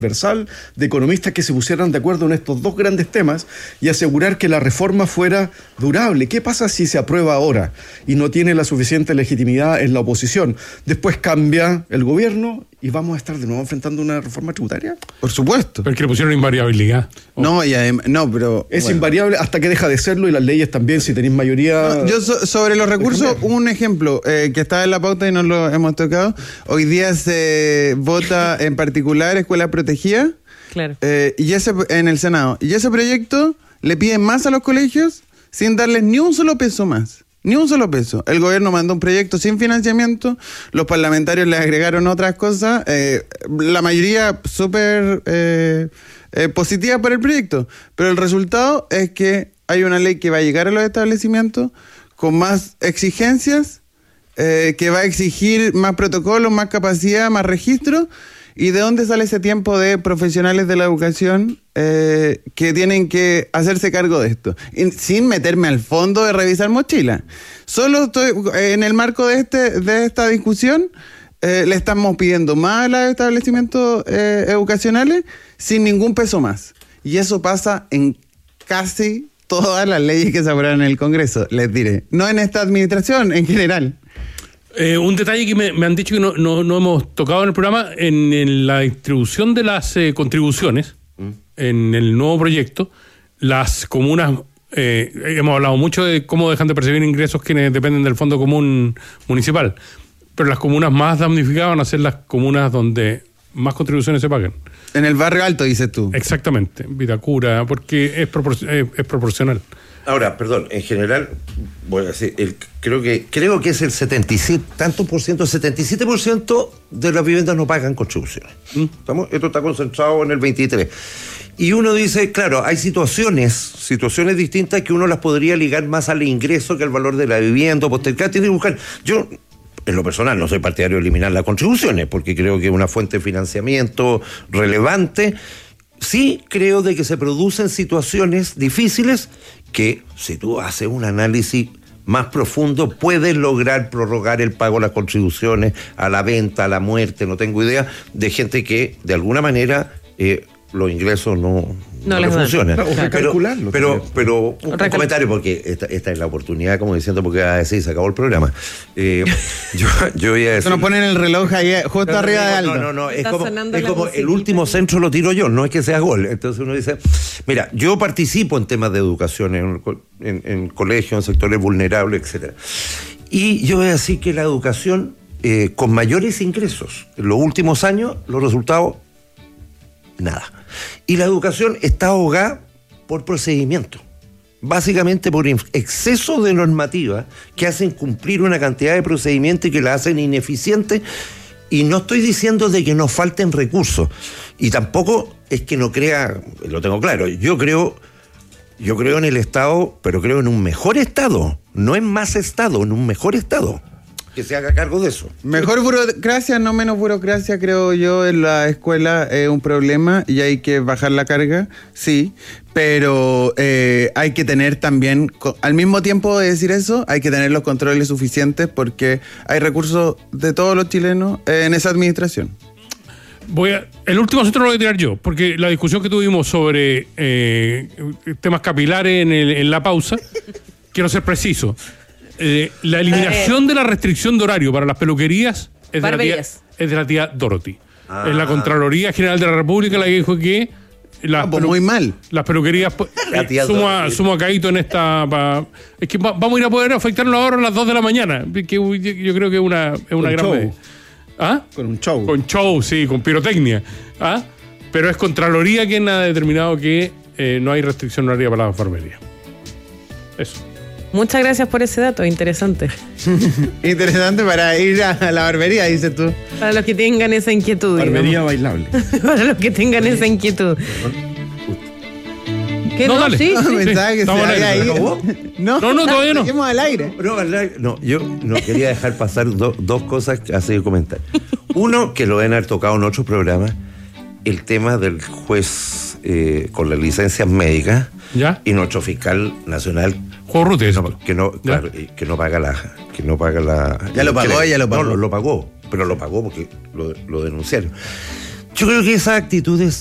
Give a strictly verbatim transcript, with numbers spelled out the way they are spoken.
transversal de economistas que se pusieran de acuerdo en estos dos grandes temas y asegurar que la reforma fuera durable. ¿Qué pasa si se aprueba ahora y no tiene la suficiente legitimidad en la oposición? Después cambia el gobierno y vamos a estar de nuevo enfrentando una reforma tributaria. Por supuesto. Pero es que le pusieron invariabilidad. Oh. No, y además, no, pero... Es bueno. invariable hasta que deja de serlo y las leyes también, si tenéis mayoría... No, yo so, sobre los recursos, un ejemplo eh, que estaba en la pauta y no lo hemos tocado. Hoy día se vota en particular escuela protegida. Claro. Eh, y ese, en el Senado. Y ese proyecto le piden más a los colegios sin darles ni un solo peso más. Ni un solo peso. El gobierno mandó un proyecto sin financiamiento, los parlamentarios le agregaron otras cosas, eh, la mayoría súper eh, eh, positiva por el proyecto, pero el resultado es que hay una ley que va a llegar a los establecimientos con más exigencias, eh, que va a exigir más protocolos, más capacidad, más registro. ¿Y de dónde sale ese tiempo de profesionales de la educación eh, que tienen que hacerse cargo de esto? Y sin meterme al fondo de revisar mochila. Solo estoy, eh, en el marco de este de esta discusión, eh, le estamos pidiendo más a los establecimientos eh, educacionales sin ningún peso más. Y eso pasa en casi todas las leyes que se aprueban en el Congreso, les diré. No en esta administración, en general. Eh, un detalle que me, me han dicho que no, no, no hemos tocado en el programa, en, en la distribución de las eh, contribuciones, mm. en el nuevo proyecto, las comunas, eh, hemos hablado mucho de cómo dejan de percibir ingresos quienes dependen del Fondo Común Municipal, pero las comunas más damnificadas van a ser las comunas donde más contribuciones se pagan. En el barrio alto, dices tú. Exactamente, Vitacura, porque es, propor- es, es proporcional. Ahora, perdón, en general, voy a decir, el, creo que creo que es el setenta y siete, tanto por ciento, setenta y siete por ciento de las viviendas no pagan contribuciones. ¿Mm? ¿Estamos? Esto está concentrado en el veintitrés. Y uno dice, claro, hay situaciones, situaciones distintas que uno las podría ligar más al ingreso que al valor de la vivienda, postergar, tiene que buscar. Yo, en lo personal, no soy partidario de eliminar las contribuciones, porque creo que es una fuente de financiamiento relevante. Sí creo de que se producen situaciones difíciles que, si tú haces un análisis más profundo, puedes lograr prorrogar el pago de las contribuciones a la venta, a la muerte, no tengo idea, de gente que, de alguna manera, eh, los ingresos no, no, no le funcionan. Claro, pero, recalcularlo. Pero, pero un, un comentario, porque esta, esta es la oportunidad, como diciendo, porque va a decir, se acabó el programa. Eh, yo, yo voy a decir... Nos ponen el reloj ahí, justo no, arriba no, de Aldo. No, no, no, es Está como, es como el último centro lo tiro yo, no es que sea gol. Entonces uno dice, mira, yo participo en temas de educación, en, en, en colegios, en sectores vulnerables, etcétera. Y yo voy a decir que la educación, eh, con mayores ingresos, en los últimos años, los resultados, nada. Y la educación está ahogada por procedimiento, básicamente por exceso de normativa que hacen cumplir una cantidad de procedimientos y que la hacen ineficiente. Y no estoy diciendo de que nos falten recursos, y tampoco es que no crea, lo tengo claro, yo creo, yo creo en el Estado, pero creo en un mejor Estado, no en más Estado, en un mejor Estado que se haga cargo de eso. Mejor burocracia, no menos burocracia, creo yo, en la escuela es un problema y hay que bajar la carga, sí, pero eh, hay que tener también, al mismo tiempo de decir eso, hay que tener los controles suficientes porque hay recursos de todos los chilenos en esa administración. Voy a, el último centro lo voy a tirar yo, porque la discusión que tuvimos sobre eh, temas capilares en, el, en la pausa, quiero ser preciso. Eh, la eliminación de la restricción de horario para las peluquerías es de, la tía, es de la tía Dorothy. Ah. Es la Contraloría General de la República la que dijo que las, ah, pues pelu- muy mal. las peluquerías eh, sumo, a, sumo a Caíto en esta pa, es que va, vamos a ir a poder afectarnos ahora a las dos de la mañana, que yo, yo creo que es una, es una gran medida. ¿Ah? Con un show. Con show, sí, con pirotecnia. ¿Ah? Pero es Contraloría quien ha determinado que eh, no hay restricción horaria para la enfermería. Eso. Muchas gracias por ese dato, interesante. Interesante para ir a la barbería, dices tú. Para los que tengan esa inquietud. Barbería digamos. bailable. Para los que tengan esa inquietud. ¿Qué no? no? Dale. ¿Sí? No, Sí, pensaba que se había aire. ido. No, no, no, todavía no. Seguimos al aire. No, no, yo no quería dejar pasar do, dos cosas que hace comentar. Uno, que lo deben haber tocado en otros programas, el tema del juez eh, con las licencias médicas. ¿Ya? Y nuestro fiscal nacional Juan Rute, que no, que no, claro, que no paga la que no paga la ya lo pagó, ya lo pagó. No, lo, lo pagó, pero lo pagó porque lo, lo denunciaron. Yo creo que esas actitudes